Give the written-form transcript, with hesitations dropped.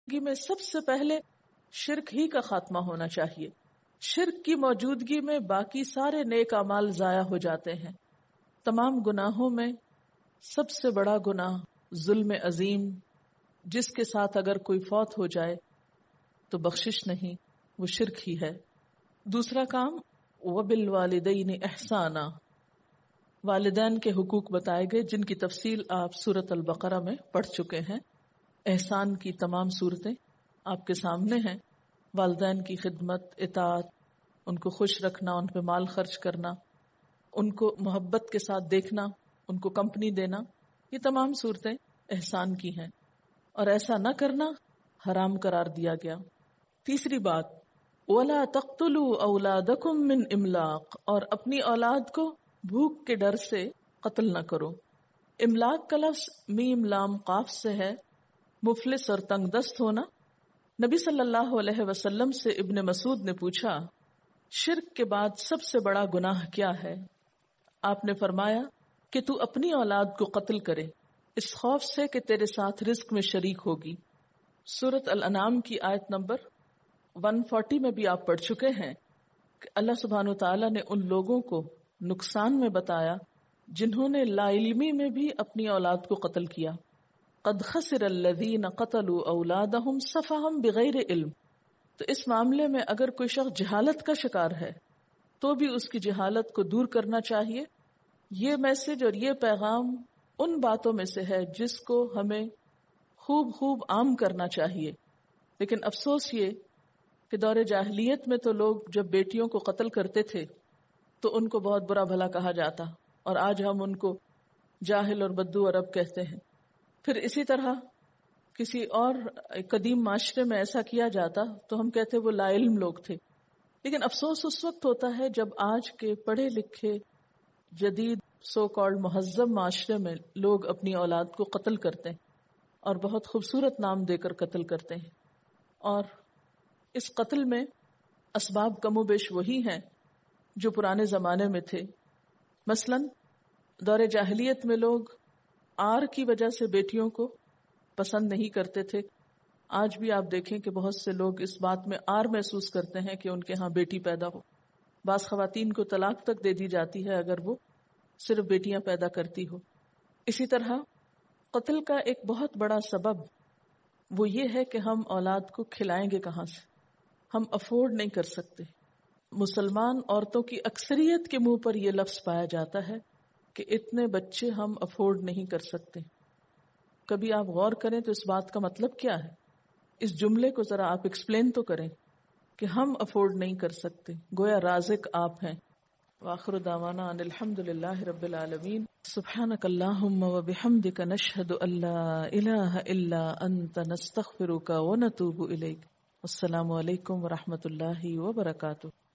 میں سب سے پہلے شرک ہی کا خاتمہ ہونا چاہیے. شرک کی موجودگی میں باقی سارے نیک اعمال ضائع ہو جاتے ہیں. تمام گناہوں میں سب سے بڑا گناہ ظلم عظیم، جس کے ساتھ اگر کوئی فوت ہو جائے تو بخشش نہیں، وہ شرک ہی ہے. دوسرا کام وَبِالْوَالِدَيْنِ احسانا، والدین کے حقوق بتائے گئے جن کی تفصیل آپ سورۃ البقرہ میں پڑھ چکے ہیں. احسان کی تمام صورتیں آپ کے سامنے ہیں. والدین کی خدمت، اطاعت، ان کو خوش رکھنا، ان پہ مال خرچ کرنا، ان کو محبت کے ساتھ دیکھنا، ان کو کمپنی دینا، یہ تمام صورتیں احسان کی ہیں، اور ایسا نہ کرنا حرام قرار دیا گیا. تیسری بات وَلَا تَقْتُلُوا أَوْلَادَكُمْ مِنْ إِمْلَاقٍ، اور اپنی اولاد کو بھوک کے ڈر سے قتل نہ کرو. املاق کا لفظ میم لام قاف سے ہے، مفلس اور تنگ دست ہونا. نبی صلی اللہ علیہ وسلم سے ابن مسعود نے پوچھا شرک کے بعد سب سے بڑا گناہ کیا ہے؟ آپ نے فرمایا کہ تو اپنی اولاد کو قتل کرے اس خوف سے کہ تیرے ساتھ رزق میں شریک ہوگی. سورۃ الانعام کی آیت نمبر 140 میں بھی آپ پڑھ چکے ہیں کہ اللہ سبحانہ وتعالی نے ان لوگوں کو نقصان میں بتایا جنہوں نے لا علمی میں بھی اپنی اولاد کو قتل کیا. قد خسر الذین قتلوا اولادہم سفہا بغیر علم. تو اس معاملے میں اگر کوئی شخص جہالت کا شکار ہے تو بھی اس کی جہالت کو دور کرنا چاہیے. یہ میسج اور یہ پیغام ان باتوں میں سے ہے جس کو ہمیں خوب عام کرنا چاہیے. لیکن افسوس یہ کہ دور جاہلیت میں تو لوگ جب بیٹیوں کو قتل کرتے تھے تو ان کو بہت برا بھلا کہا جاتا، اور آج ہم ان کو جاہل اور بدو عرب کہتے ہیں. پھر اسی طرح کسی اور قدیم معاشرے میں ایسا کیا جاتا تو ہم کہتے وہ لا علم لوگ تھے. لیکن افسوس اس وقت ہوتا ہے جب آج کے پڑھے لکھے جدید سو کالڈ مہذب معاشرے میں لوگ اپنی اولاد کو قتل کرتے ہیں اور بہت خوبصورت نام دے کر قتل کرتے ہیں. اور اس قتل میں اسباب کم و بیش وہی ہیں جو پرانے زمانے میں تھے. مثلا دور جاہلیت میں لوگ آر کی وجہ سے بیٹیوں کو پسند نہیں کرتے تھے. آج بھی آپ دیکھیں کہ بہت سے لوگ اس بات میں آر محسوس کرتے ہیں کہ ان کے ہاں بیٹی پیدا ہو. بعض خواتین کو طلاق تک دے دی جاتی ہے اگر وہ صرف بیٹیاں پیدا کرتی ہو. اسی طرح قتل کا ایک بہت بڑا سبب وہ یہ ہے کہ ہم اولاد کو کھلائیں گے کہاں سے؟ ہم افورڈ نہیں کر سکتے. مسلمان عورتوں کی اکثریت کے منہ پر یہ لفظ پایا جاتا ہے کہ اتنے بچے ہم افورڈ نہیں کر سکتے. کبھی آپ غور کریں تو اس بات کا مطلب کیا ہے؟ اس جملے کو ذرا آپ ایکسپلین تو کریں کہ ہم افورڈ نہیں کر سکتے، گویا رازق آپ ہیں. وآخر دعوانا ان الحمد للہ رب العالمین. سبحانک اللہم وبحمدک نشہد ان لا الہ الا انت نستغفرک ونتوب الیک. السلام علیکم ورحمۃ اللہ وبرکاتہ.